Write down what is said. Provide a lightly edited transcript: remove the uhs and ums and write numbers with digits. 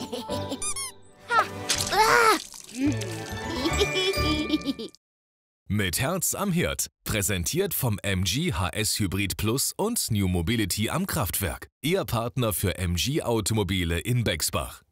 Mit Herz am Herd. Präsentiert vom MG HS Hybrid Plus und New Mobility am Kraftwerk. Ihr Partner für MG Automobile in Bexbach.